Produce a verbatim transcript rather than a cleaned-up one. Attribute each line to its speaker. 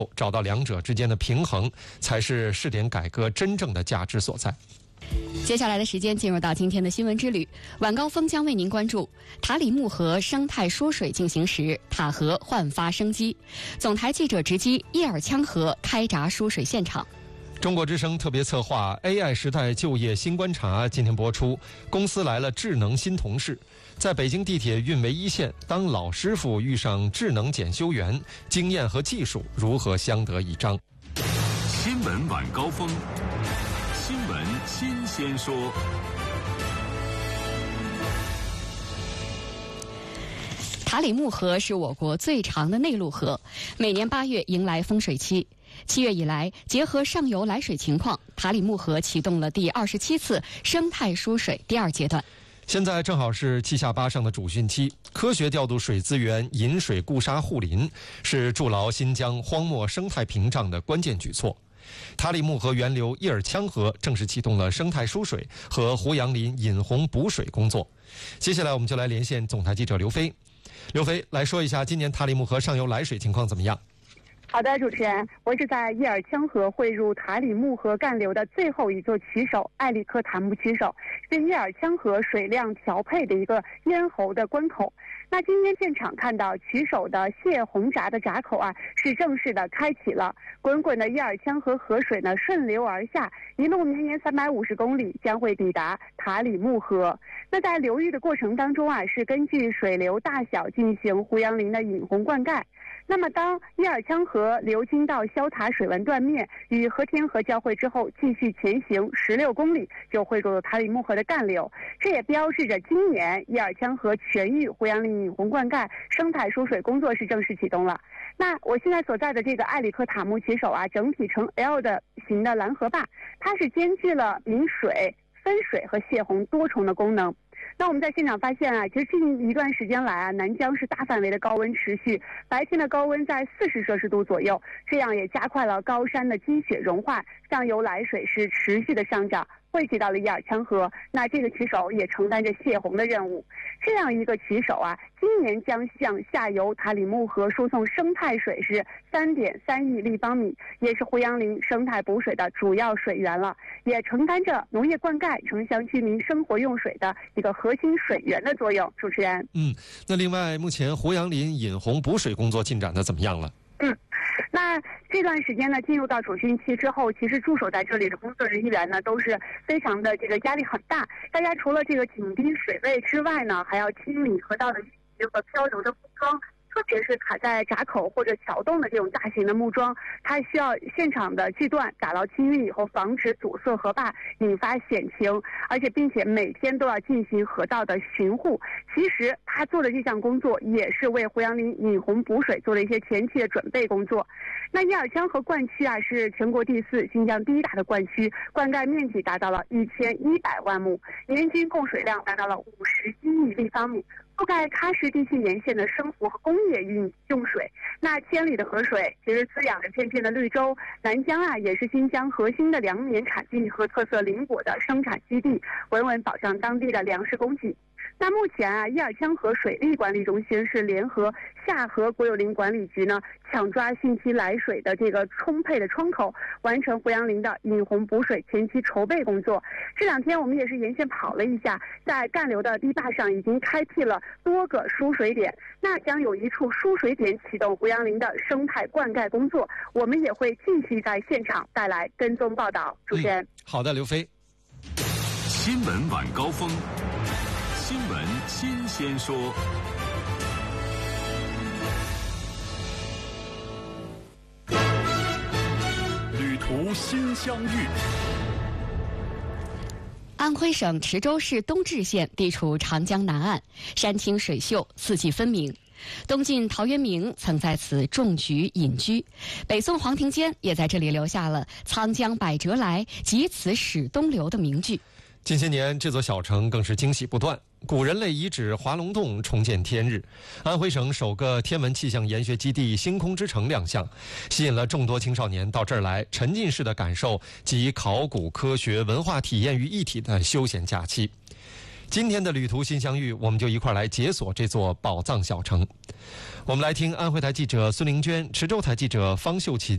Speaker 1: 找到两者之间的平衡，才是试点改革真正的价值所在。
Speaker 2: 接下来的时间进入到今天的新闻之旅，晚高峰将为您关注塔里木河生态疏水进行时，塔河焕发生机。总台记者直击叶尔羌河开闸疏水现场。
Speaker 1: 中国之声特别策划 A I 时代就业新观察今天播出。公司来了智能新同事，在北京地铁运维一线，当老师傅遇上智能检修员，经验和技术如何相得益彰？
Speaker 3: 新闻晚高峰，新闻新鲜说。
Speaker 2: 塔里木河是我国最长的内陆河，每年八月迎来丰水期。七月以来，结合上游来水情况，塔里木河启动了第二十七次生态疏水第二阶段。
Speaker 1: 现在正好是七下八上的主汛期，科学调度水资源、引水固沙护林，是筑牢新疆荒漠生态屏障的关键举措。塔里木河源流叶尔羌河正式启动了生态疏水和胡杨林引洪补水工作。接下来我们就来连线总台记者刘飞。刘飞来说一下今年塔里木河上游来水情况怎么样？
Speaker 4: 好的，主持人，我是在叶尔羌河汇入塔里木河干流的最后一座渠首艾里克塔木渠首，是叶尔羌河水量调配的一个咽喉的关口。那今天现场看到渠首的泄洪闸的闸口啊，是正式的开启了，滚滚的叶尔羌河河水呢顺流而下，一路绵延三百五十公里，将会抵达塔里木河。那在流域的过程当中啊，是根据水流大小进行胡杨林的引洪灌溉。那么当叶尔羌河流经到肖塔水文断面与和田河交汇之后，继续前行十六公里就汇入塔里木河的干流，这也标志着今年叶尔羌河全域胡杨林引洪灌溉生态疏水工作是正式启动了。那我现在所在的这个艾里克塔木渠首啊，整体呈 L 的形的拦河坝，它是兼具了引水、分水和泄洪多重的功能。那我们在现场发现啊，其实近一段时间来啊，南疆是大范围的高温持续，白天的高温在四十摄氏度左右，这样也加快了高山的积雪融化，上游来水是持续的上涨，汇集到了叶尔羌河。那这个渠首也承担着泄洪的任务。这样一个渠首啊，今年将向下游塔里木河输送生态水是三点三亿立方米，也是胡杨林生态补水的主要水源了，也承担着农业灌溉、城乡居民生活用水的一个核心水源的作用。主持人，
Speaker 1: 嗯，那另外，目前胡杨林引洪补水工作进展的怎么样了？
Speaker 4: 嗯，那这段时间呢，进入到主汛期之后，其实驻守在这里的工作人员呢，都是非常的这个压力很大。大家除了这个紧逼水位之外呢，还要清理河道的淤积和漂流的木桩，特别是卡在闸口或者桥洞的这种大型的木桩，它需要现场的锯断、打捞清淤以后，防止阻塞河坝，引发险情，而且并且每天都要进行河道的巡护。其实他做的这项工作也是为胡杨林引洪补水做了一些前期的准备工作。那叶尔羌河灌区啊是全国第四、新疆第一大的灌区，灌溉面积达到了一千一百万亩，年均供水量达到了五十一亿立方米，覆盖喀什地区沿线的生活和工业用用水。那千里的河水其实滋养着片片的绿洲，南疆啊也是新疆核心的粮棉产地和特色林果的生产基地，稳稳保障当地的粮食供给。那目前啊，叶尔羌河水利管理中心是联合下河国有林管理局呢，抢抓汛期来水的这个充沛的窗口，完成胡杨林的引洪补水前期筹备工作。这两天我们也是沿线跑了一下，在干流的堤坝上已经开辟了多个输水点，那将有一处输水点启动胡杨林的生态灌溉工作，我们也会继续在现场带来跟踪报道。主持人，
Speaker 1: 嗯、好的，刘飞。
Speaker 3: 新闻晚高峰，新闻新鲜说。旅途新相遇。
Speaker 2: 安徽省池州市东至县地处长江南岸，山清水秀，四季分明。东晋陶渊明曾在此种菊隐居，北宋黄庭坚也在这里留下了“沧江百折来，即此始东流”的名句。
Speaker 1: 近些年，这座小城更是惊喜不断。古人类遗址华龙洞重见天日，安徽省首个天文气象研学基地星空之城亮相，吸引了众多青少年到这儿来沉浸式的感受集考古、科学、文化体验于一体的休闲假期。今天的旅途新相遇，我们就一块来解锁这座宝藏小城。我们来听安徽台记者孙玲娟、池州台记者方秀琴